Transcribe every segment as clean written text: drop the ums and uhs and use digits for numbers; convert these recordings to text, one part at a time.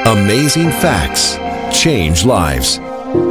Amazing Facts. Change lives.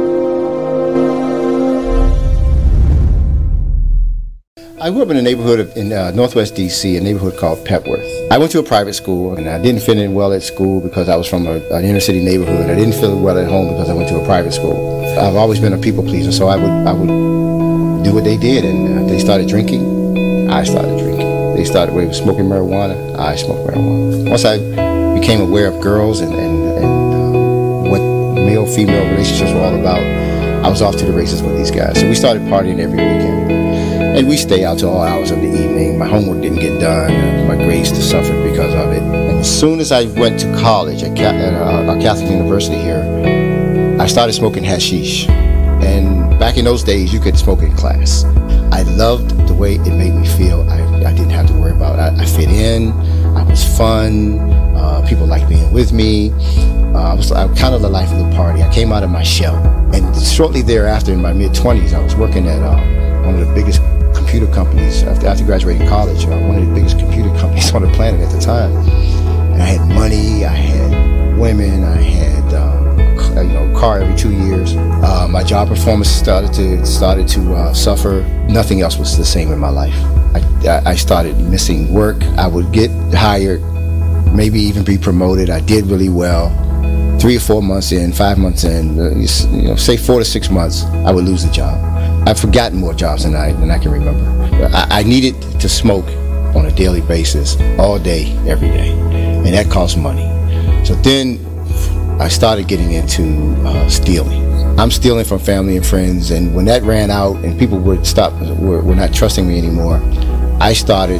I grew up in a neighborhood in Northwest D.C., a neighborhood called Pepworth. I went to a private school, and I didn't fit in well at school because I was from an inner city neighborhood. I didn't feel well at home because I went to a private school. I've always been a people pleaser, so I would do what they did, and they started drinking. I started drinking. They started smoking marijuana. I smoked marijuana. Once I became aware of girls and what male-female relationships were all about, I was off to the races with these guys. So we started partying every weekend. And we stay out till all hours of the evening. My homework didn't get done. My grades suffered because of it. And as soon as I went to college at a Catholic university here, I started smoking hashish. And back in those days, you could smoke in class. I loved the way it made me feel. I didn't have to worry about it. I fit in. I was fun. People liked being with me. I was kind of the life of the party. I came out of my shell. And shortly thereafter, in my mid-20s, I was working at one of the biggest computer companies after graduating college, one of the biggest computer companies on the planet at the time. And I had money, I had women, I had a car every 2 years. My job performance started to suffer. Nothing else was the same in my life. I started missing work. I would get hired, maybe even be promoted. I did really well. 3 or 4 months in, 5 months in, say 4 to 6 months, I would lose the job. I've forgotten more jobs than I can remember. I needed to smoke on a daily basis, all day, every day, and that cost money. So then I started getting into stealing. I'm stealing from family and friends, and when that ran out and people were not trusting me anymore, I started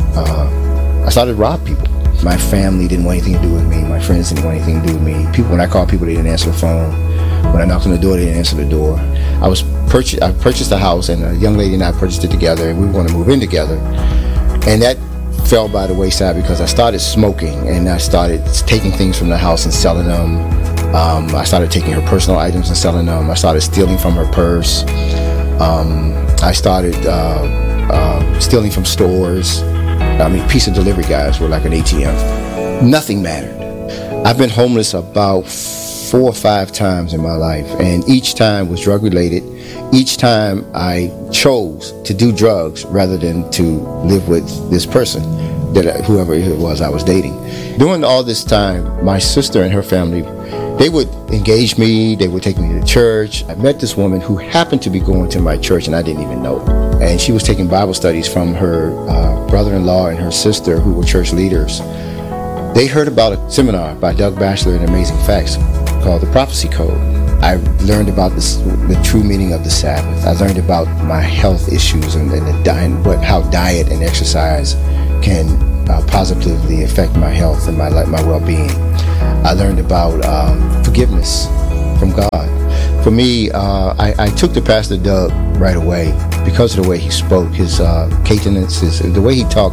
to rob people. My family didn't want anything to do with me. My friends didn't want anything to do with me. When I called people, they didn't answer the phone. When I knocked on the door, they didn't answer the door. I purchased a house, and a young lady and I purchased it together, and we were going to move in together. And that fell by the wayside because I started smoking, and I started taking things from the house and selling them. I started taking her personal items and selling them. I started stealing from her purse. I started stealing from stores. Pizza delivery guys were like an ATM. Nothing mattered. I've been homeless about 4 or 5 times in my life, and each time was drug related. Each time I chose to do drugs rather than to live with this person, whoever it was I was dating. During all this time, my sister and her family, they would engage me, they would take me to church. I met this woman who happened to be going to my church, and I didn't even know it. And she was taking Bible studies from her brother-in-law and her sister, who were church leaders. They heard about a seminar by Doug Batchelor in Amazing Facts called The Prophecy Code. I learned about the true meaning of the Sabbath. I learned about my health issues and how diet and exercise can positively affect my health and my well-being. I learned about forgiveness from God. For me, I took to Pastor Doug right away because of the way he spoke. His cadence, the way he talked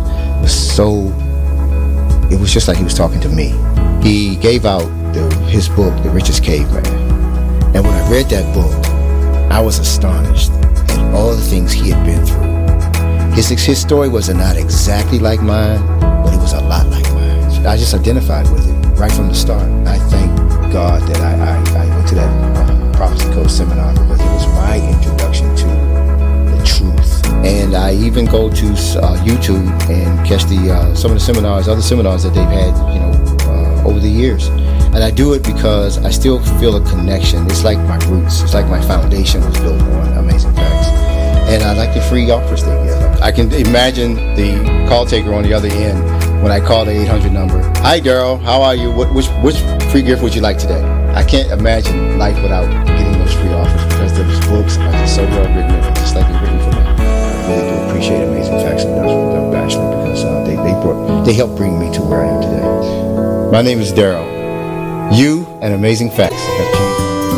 it was just like he was talking to me. He gave out his book, The Richest Caveman. And when I read that book, I was astonished at all the things he had been through. His story was not exactly like mine, but it was a lot like mine. I just identified with it right from the start. I thank God that I went to that Prophecy Code seminar because it was my introduction to the truth. And I even go to YouTube and catch some of the other seminars that they've had, over the years. And I do it because I still feel a connection. It's like my roots. It's like my foundation was built on Amazing Facts. And I like the free offers they give. I can imagine the call taker on the other end when I call the 800 number. Hi, Daryl. How are you? Which free gift would you like today? I can't imagine life without getting those free offers because those books are just so well written and just like they're written for me. I really do appreciate Amazing Facts and Doug Batchelor because they helped bring me to where I am today. My name is Daryl. You and Amazing Facts have changed.